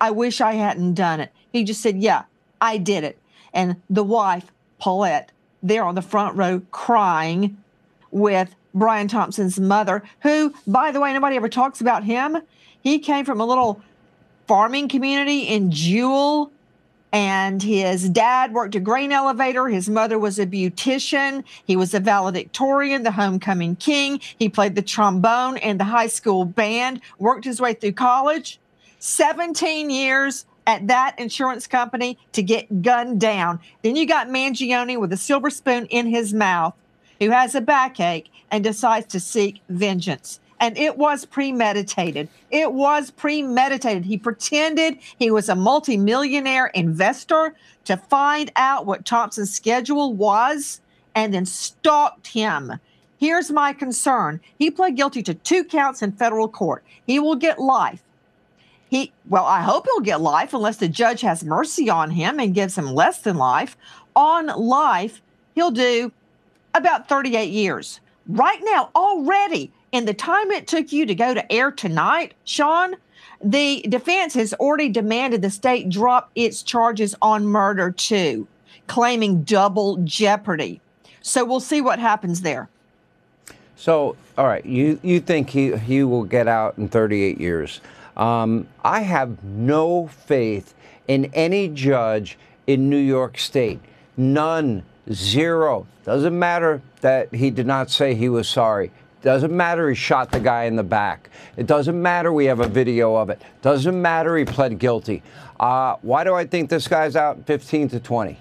I wish I hadn't done it. He just said, yeah, I did it. And the wife, Paulette, there on the front row crying with Brian Thompson's mother, who, by the way, nobody ever talks about him. He came from a little farming community in Jewell, and his dad worked a grain elevator. His mother was a beautician. He was a valedictorian, the homecoming king. He played the trombone in the high school band, worked his way through college. 17 years at that insurance company to get gunned down. Then you got Mangione with a silver spoon in his mouth, who has a backache and decides to seek vengeance. And it was premeditated. It was premeditated. He pretended he was a multimillionaire investor to find out what Thompson's schedule was and then stalked him. Here's my concern. He pled guilty to 2 counts in federal court. He will get life. I hope he'll get life unless the judge has mercy on him and gives him less than life. On life, he'll do about 38 years. Right now, already, in the time it took you to go to air tonight, Sean, the defense has already demanded the state drop its charges on murder too, claiming double jeopardy. So we'll see what happens there. So, all right, you think he will get out in 38 years. I have no faith in any judge in New York State. None. Zero. Doesn't matter that he did not say he was sorry. Doesn't matter he shot the guy in the back. It doesn't matter we have a video of it. Doesn't matter he pled guilty. Why do I think this guy's out 15 to 20?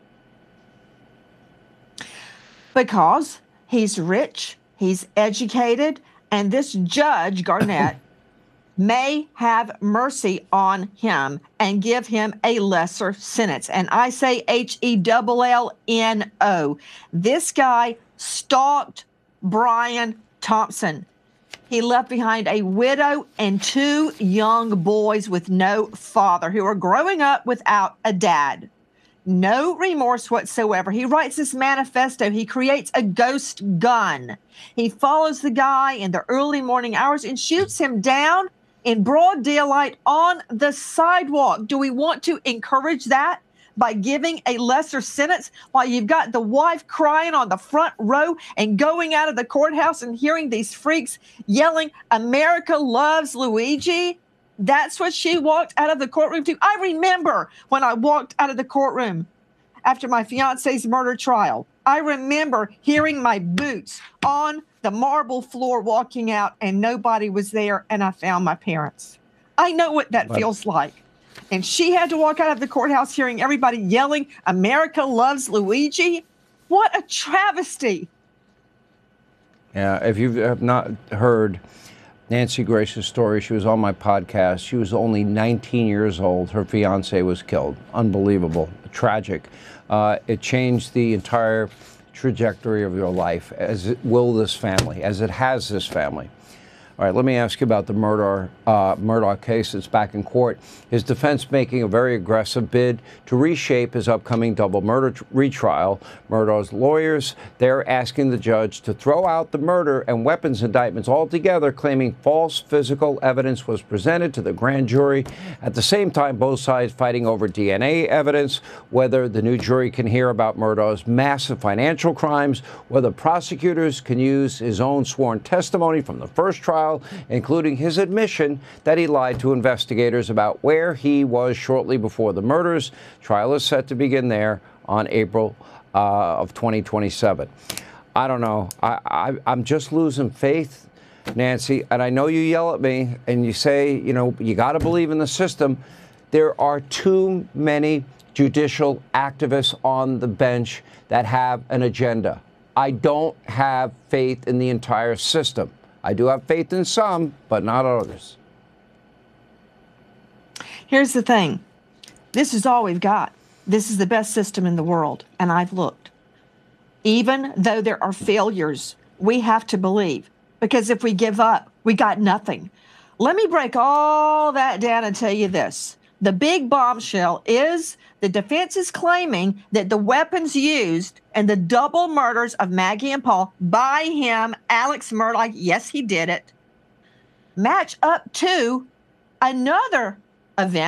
Because he's rich, he's educated, and this judge, Garnett, may have mercy on him and give him a lesser sentence. And I say HELLNO. This guy stalked Brian Thompson. He left behind a widow and 2 young boys with no father who are growing up without a dad. No remorse whatsoever. He writes this manifesto. He creates a ghost gun. He follows the guy in the early morning hours and shoots him down in broad daylight on the sidewalk. Do we want to encourage that by giving a lesser sentence while you've got the wife crying on the front row and going out of the courthouse and hearing these freaks yelling, "America loves Luigi"? That's what she walked out of the courtroom to. I remember when I walked out of the courtroom after my fiance's murder trial. I remember hearing my boots on the marble floor walking out and nobody was there, and I found my parents. I know what that feels like. And she had to walk out of the courthouse hearing everybody yelling, "America loves Luigi." What a travesty. Yeah, if you have not heard Nancy Grace's story, she was on my podcast. She was only 19 years old. Her fiance was killed. Unbelievable. Tragic. It changed the entire trajectory of your life, as it will this family, as it has this family. All right, let me ask you about the Murdaugh case that's back in court. His defense making a very aggressive bid to reshape his upcoming double murder retrial. Murdaugh's lawyers, they're asking the judge to throw out the murder and weapons indictments altogether, claiming false physical evidence was presented to the grand jury. At the same time, both sides fighting over DNA evidence, whether the new jury can hear about Murdaugh's massive financial crimes, whether prosecutors can use his own sworn testimony from the first trial, including his admission that he lied to investigators about where he was shortly before the murders. Trial is set to begin there on April of 2027. I don't know. I'm just losing faith, Nancy. And I know you yell at me and you say, you know, you got to believe in the system. There are too many judicial activists on the bench that have an agenda. I don't have faith in the entire system. I do have faith in some, but not others. Here's the thing. This is all we've got. This is the best system in the world, and I've looked. Even though there are failures, we have to believe, because if we give up, we got nothing. Let me break all that down and tell you this. The big bombshell is the defense is claiming that the weapons used in the double murders of Maggie and Paul by him, Alex Murdaugh, yes, he did it, match up to another event